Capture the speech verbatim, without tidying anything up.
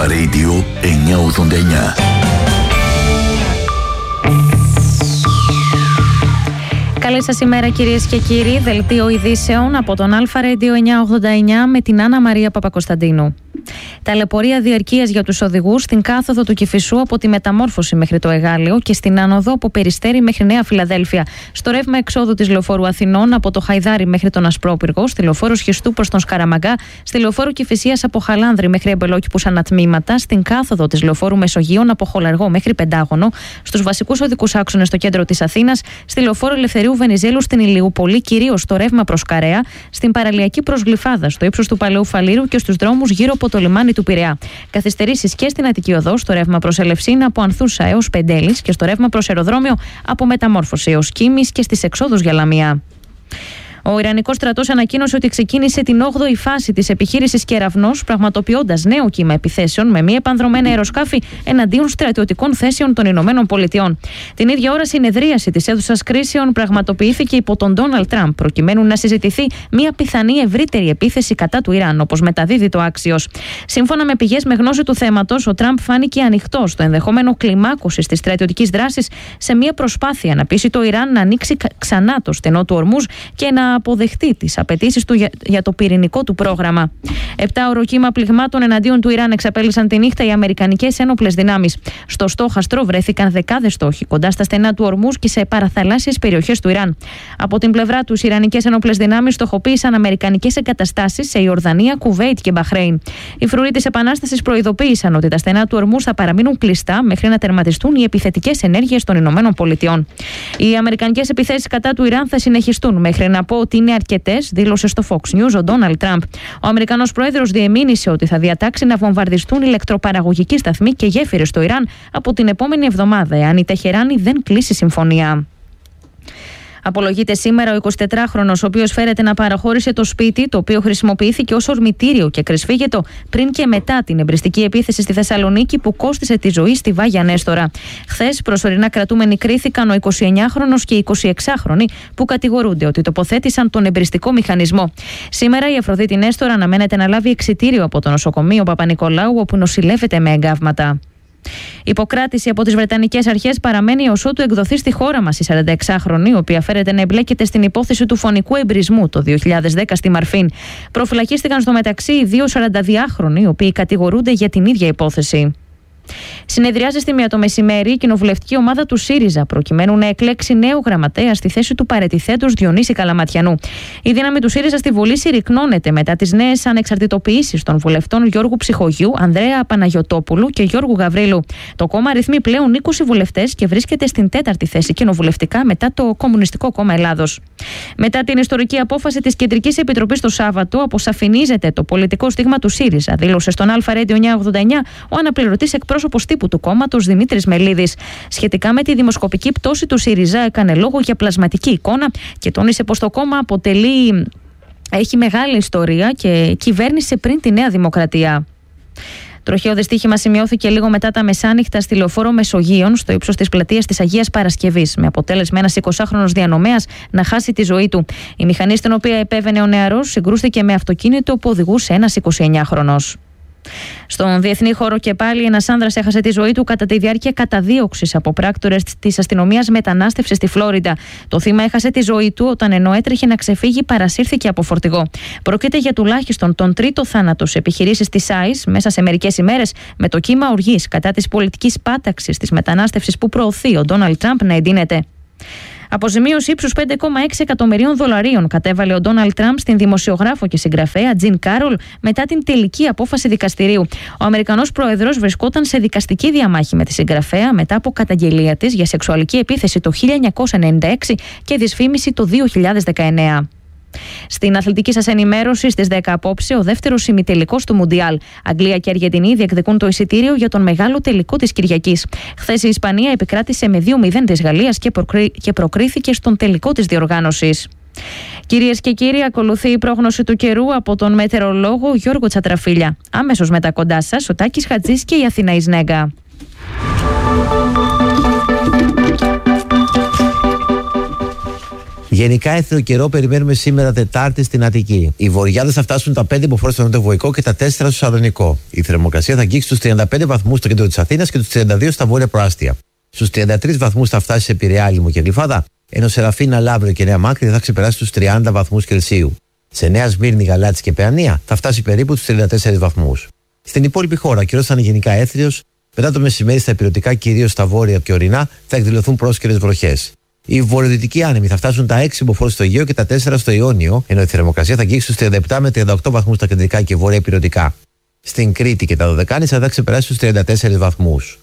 Αλφα Radio εννιακόσια ογδόντα εννιά. Καλή σας ημέρα κυρίες και κύριοι. Δελτίο ειδήσεων από τον Αλφα Radio εννιακόσια ογδόντα εννιά με την Άννα Μαρία Παπακοσταντίνου. Ταλαιπωρία διαρκείας για τους οδηγούς στην κάθοδο του Κηφισού από τη Μεταμόρφωση μέχρι το Εγάλεο και στην άνοδο από Περιστέρι μέχρι Νέα Φιλαδέλφια. Στο ρεύμα εξόδου της Λεωφόρου Αθηνών από το Χαϊδάρι μέχρι τον Ασπρόπυργο, στη Λεωφόρο Σχιστού προς τον Σκαραμαγκά, στη Λεωφόρο Κηφισίας από Χαλάνδρη μέχρι Εμπελόκηπους ανατμήματα, στην κάθοδο της Λεωφόρου Μεσογείων από Χολαργό μέχρι Πεντάγωνο, στους βασικούς οδικούς άξονες στο κέντρο της Αθήνας, στη Λεωφόρο Ελευθερίου Βενιζέλου στην Ηλιούπολη, κυρίως στο ρεύμα προς Καρέα, στην παραλιακή προς Γλυφάδα, στο ύψος του Παλαιού Φαλήρου και στους δρόμους γύρω από το λιμάνι του Πειραιά. Καθυστερήσεις και στην Αττική Οδό, στο ρεύμα προς Ελευσίνα από Ανθούσα έως Πεντέλης και στο ρεύμα προς Αεροδρόμιο από Μεταμόρφωση έως Κίμης και στις εξόδους για Λαμία. Ο Ιρανικός στρατός ανακοίνωσε ότι ξεκίνησε την όγδοη φάση της επιχείρησης Κεραυνός, πραγματοποιώντας νέο κύμα επιθέσεων με μη επανδρομένα αεροσκάφη εναντίον στρατιωτικών θέσεων των Ηνωμένων Πολιτειών. Την ίδια ώρα, συνεδρίαση της αίθουσας κρίσεων πραγματοποιήθηκε υπό τον Ντόναλντ Τραμπ, προκειμένου να συζητηθεί μια πιθανή ευρύτερη επίθεση κατά του Ιράν, όπως μεταδίδει το Axios. Σύμφωνα με πηγές με γνώση του θέματος, ο Τραμπ φάνηκε ανοιχτό στο ενδεχόμενο κλιμάκωση της στρατιωτικής δράσης σε μια προσπάθεια να πείσει το Ιράν να ανοίξει ξανά το στενό του Ορμούζ και να αποδεχτεί τις απαιτήσεις του για, για το πυρηνικό του πρόγραμμα. Επτάωρο κύμα πληγμάτων εναντίον του Ιράν εξαπέλυσαν τη νύχτα οι αμερικανικές ένοπλες δυνάμεις. Στο στόχαστρο βρέθηκαν δεκάδες στόχοι κοντά στα στενά του Ορμούζ και σε παραθαλάσσιες περιοχές του Ιράν. Από την πλευρά τους, οι Ιρανικές ένοπλες δυνάμεις στοχοποίησαν αμερικανικές εγκαταστάσεις σε Ιορδανία, Κουβέιτ και Μπαχρέιν. Οι φρουροί της Επανάστασης προειδοποίησαν ότι τα στενά του Ορμούζ θα παραμείνουν κλειστά μέχρι να τερματιστούν οι επιθετικές ενέργειες των Ηνωμένων Πολιτειών. Οι αμερικανικές επιθέσεις κατά του Ιράν θα συνεχιστούν μέχρι να πω ότι είναι αρκετές, δήλωσε στο Fox News ο Ντόναλντ Τραμπ. Ο Αμερικανός πρόεδρος διεμήνυσε ότι θα διατάξει να βομβαρδιστούν ηλεκτροπαραγωγικοί σταθμοί και γέφυρες στο Ιράν από την επόμενη εβδομάδα, εάν η Τεχεράνη δεν κλείσει συμφωνία. Απολογείται σήμερα ο εικοσιτετράχρονος, ο οποίος φέρεται να παραχώρησε το σπίτι, το οποίο χρησιμοποιήθηκε ως ορμητήριο και κρυσφύγετο πριν και μετά την εμπριστική επίθεση στη Θεσσαλονίκη που κόστισε τη ζωή στη Βάγια Νέστορα. Χθες, προσωρινά κρατούμενοι κρίθηκαν ο εικοσιεννιάχρονος και η εικοσιεξάχρονη που κατηγορούνται ότι τοποθέτησαν τον εμπριστικό μηχανισμό. Σήμερα η Αφροδίτη Νέστορα αναμένεται να λάβει εξιτήριο από το νοσοκομείο Παπα-Νικολάου, όπου νοσηλεύεται με εγκάβματα. Υποκράτηση από τις Βρετανικές αρχές παραμένει ως ότου εκδοθεί στη χώρα μας η σαρανταεξάχρονη, η οποία φέρεται να εμπλέκεται στην υπόθεση του φωνικού εμπρισμού το δύο χιλιάδες δέκα στη Μαρφίν. Προφυλακίστηκαν στο μεταξύ οι δύο σαρανταδυάχρονοι, οι οποίοι κατηγορούνται για την ίδια υπόθεση. Συνεδριάζει στη μία το μεσημέρι η κοινοβουλευτική ομάδα του ΣΥΡΙΖΑ προκειμένου να εκλέξει νέο γραμματέα στη θέση του παραιτηθέντος Διονύση Καλαματιανού. Η δύναμη του ΣΥΡΙΖΑ στη Βουλή συρρυκνώνεται μετά τις νέες ανεξαρτητοποιήσεις των βουλευτών Γιώργου Ψυχογιού, Ανδρέα Παναγιωτόπουλου και Γιώργου Γαβρίλου. Το κόμμα αριθμεί πλέον είκοσι βουλευτές και βρίσκεται στην τέταρτη θέση κοινοβουλευτικά μετά το Κομμουνιστικό Κόμμα Ελλάδος. Μετά την ιστορική απόφαση της Κεντρικής Επιτροπής το Σάββατο, αποσαφηνίζεται το πολιτικό στίγμα του ΣΥΡΙΖΑ, δήλωσε στον Αλφα Radio εννιακόσια ογδόντα εννιά ο αναπληρωτής εκπρόσωπος τύπου του κόμματος Δημήτρης Μελίδης. Σχετικά με τη δημοσκοπική πτώση του ΣΥΡΙΖΑ, έκανε λόγο για πλασματική εικόνα και τόνισε πως το κόμμα αποτελεί, έχει μεγάλη ιστορία και κυβέρνησε πριν τη Νέα Δημοκρατία. Τροχαίο δυστύχημα σημειώθηκε λίγο μετά τα μεσάνυχτα στη Λεωφόρο Μεσογείων, στο ύψος της πλατείας της Αγίας Παρασκευής, με αποτέλεσμα ένας εικοσάχρονος διανομέας να χάσει τη ζωή του. Η μηχανή στην οποία επέβαινε ο νεαρός συγκρούστηκε με αυτοκίνητο που οδηγούσε ένας εικοσιεννιάχρονος. Στον διεθνή χώρο και πάλι, ένας άνδρας έχασε τη ζωή του κατά τη διάρκεια καταδίωξης από πράκτορες της αστυνομίας μετανάστευσης στη Φλόριντα. Το θύμα έχασε τη ζωή του όταν, ενώ έτρεχε να ξεφύγει, παρασύρθηκε από φορτηγό. Πρόκειται για τουλάχιστον τον τρίτο θάνατο σε επιχειρήσεις της ΆΙΣ μέσα σε μερικές ημέρες, με το κύμα οργής κατά της πολιτικής πάταξης της μετανάστευσης που προωθεί ο Ντόναλντ Τραμπ να εντείνεται. Αποζημίωση ύψους πέντε κόμμα έξι εκατομμυρίων δολαρίων κατέβαλε ο Ντόναλντ Τραμπ στην δημοσιογράφο και συγγραφέα Τζιν Κάρολ μετά την τελική απόφαση δικαστηρίου. Ο Αμερικανός πρόεδρος βρισκόταν σε δικαστική διαμάχη με τη συγγραφέα μετά από καταγγελία της για σεξουαλική επίθεση το χίλια εννιακόσια ενενήντα έξι και δυσφήμιση το δύο χιλιάδες δεκαεννέα. Στην αθλητική σας ενημέρωση, στις δέκα απόψε, ο δεύτερος ημιτελικός του Μουντιάλ. Αγγλία και Αργεντινή διεκδικούν το εισιτήριο για τον μεγάλο τελικό της Κυριακής. Χθες η Ισπανία επικράτησε με δύο μηδέν της Γαλλίας και, προκρί... και προκρίθηκε στον τελικό της διοργάνωσης. Κυρίες και κύριοι, ακολουθεί η πρόγνωση του καιρού από τον μετεωρολόγο Γιώργο Τσατραφίλια. Αμέσως μετά κοντά σας, ο Τάκης Χατζής και η Αθηνά Ισνέγκα. Γενικά έθριο καιρό περιμένουμε σήμερα Τετάρτη στην Αττική. Οι βορειάδες θα φτάσουν τα πέντε μποφόρ στο νοτιοβοϊκό και τα τέσσερα στο Σαλονικό. Η θερμοκρασία θα αγγίξει τους τριάντα πέντε βαθμούς στο κέντρο της Αθήνας και τους τριάντα δύο στα βόρεια προάστια. Στους τριάντα τρεις βαθμούς θα φτάσει σε Πειραιά, Λίμνο και Γλυφάδα, ενώ σε Ραφίνα, Λαύριο και Νέα Μάκρη θα ξεπεράσει τους τριάντα βαθμούς Κελσίου. Σε Νέα Σμύρνη, Γαλάτσι και Παιανία θα φτάσει περίπου τους τριάντα τέσσερις βαθμούς. Στην υπόλοιπη χώρα, καιρός θα είναι γενικά έθριος. Μετά το μεσημέρι στα ηπειρωτικά, κυρίως στα βόρεια και ορεινά, θα εκδηλωθούν πρόσκαιρες βροχές. Οι βορειοδυτικοί άνεμοι θα φτάσουν τα έξι μποφόρ στο Αιγαίο και τα τέσσερα στο Ιόνιο, ενώ η θερμοκρασία θα αγγίξει στους τριάντα επτά με τριάντα οκτώ βαθμούς στα κεντρικά και βόρεια ηπειρωτικά. Στην Κρήτη και τα Δωδεκάνησα θα ξεπεράσει τους τριάντα τέσσερις βαθμούς.